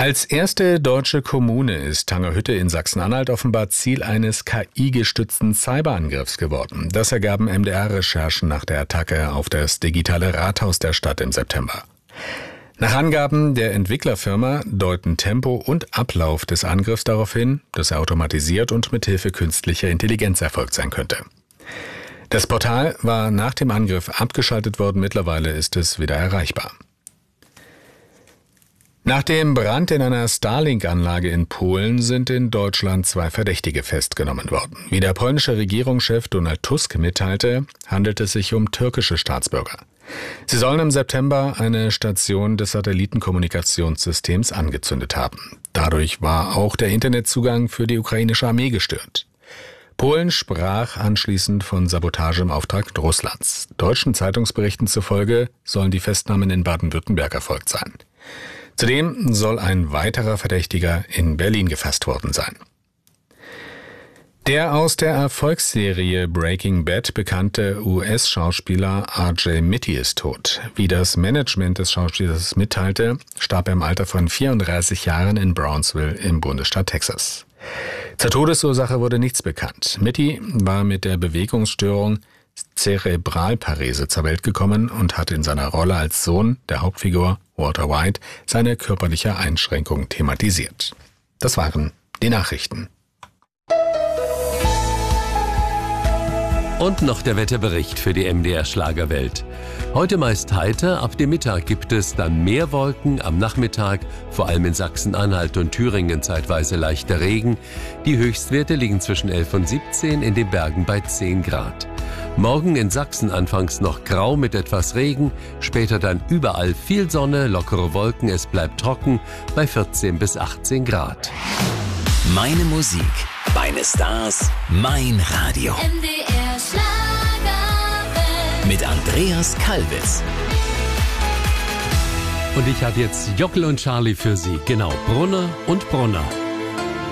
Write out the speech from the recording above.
Als erste deutsche Kommune ist Tangerhütte in Sachsen-Anhalt offenbar Ziel eines KI-gestützten Cyberangriffs geworden. Das ergaben MDR-Recherchen nach der Attacke auf das digitale Rathaus der Stadt im September. Nach Angaben der Entwicklerfirma deuten Tempo und Ablauf des Angriffs darauf hin, dass er automatisiert und mithilfe künstlicher Intelligenz erfolgt sein könnte. Das Portal war nach dem Angriff abgeschaltet worden, mittlerweile ist es wieder erreichbar. Nach dem Brand in einer Starlink-Anlage in Polen sind in Deutschland 2 Verdächtige festgenommen worden. Wie der polnische Regierungschef Donald Tusk mitteilte, handelt es sich um türkische Staatsbürger. Sie sollen im September eine Station des Satellitenkommunikationssystems angezündet haben. Dadurch war auch der Internetzugang für die ukrainische Armee gestört. Polen sprach anschließend von Sabotage im Auftrag Russlands. Deutschen Zeitungsberichten zufolge sollen die Festnahmen in Baden-Württemberg erfolgt sein. Zudem soll ein weiterer Verdächtiger in Berlin gefasst worden sein. Der aus der Erfolgsserie Breaking Bad bekannte US-Schauspieler R.J. Mitte ist tot. Wie das Management des Schauspielers mitteilte, starb er im Alter von 34 Jahren in Brownsville im Bundesstaat Texas. Zur Todesursache wurde nichts bekannt. Mitte war mit der Bewegungsstörung Zerebralparese zur Welt gekommen und hat in seiner Rolle als Sohn der Hauptfigur Walter White seine körperliche Einschränkung thematisiert. Das waren die Nachrichten. Und noch der Wetterbericht für die MDR Schlagerwelt. Heute meist heiter, ab dem Mittag gibt es dann mehr Wolken, am Nachmittag vor allem in Sachsen-Anhalt und Thüringen zeitweise leichter Regen. Die Höchstwerte liegen zwischen 11 und 17, in den Bergen bei 10 Grad. Morgen in Sachsen anfangs noch grau mit etwas Regen, später dann überall viel Sonne, lockere Wolken, es bleibt trocken bei 14 bis 18 Grad. Meine Musik, meine Stars, mein Radio. MDR Schlagerwelt. Mit Andreas Kalbitz. Und ich habe jetzt Jockel und Charlie für Sie. Genau, Brunner und Brunner.